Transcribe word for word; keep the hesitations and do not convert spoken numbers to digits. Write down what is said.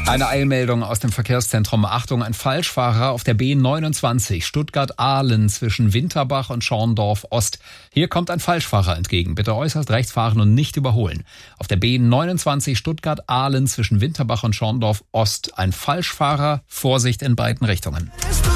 Eine Eilmeldung aus dem Verkehrszentrum. Achtung, ein Falschfahrer auf der B neunundzwanzig Stuttgart-Ahlen zwischen Winterbach und Schorndorf-Ost. Hier kommt ein Falschfahrer entgegen. Bitte äußerst rechts fahren und nicht überholen. Auf der B neunundzwanzig Stuttgart-Ahlen zwischen Winterbach und Schorndorf-Ost. Ein Falschfahrer. Vorsicht in beiden Richtungen.